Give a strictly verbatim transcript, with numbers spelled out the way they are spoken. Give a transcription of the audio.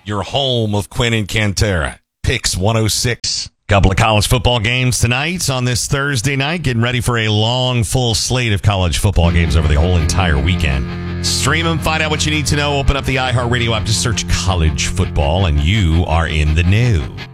your home of Quinn and Cantera. Picks one oh six. Couple of college football games tonight on this Thursday night. Getting ready for a long, full slate of college football games over the whole entire weekend. Stream them, find out what you need to know. Open up the iHeartRadio app to search college football, and you are in the know.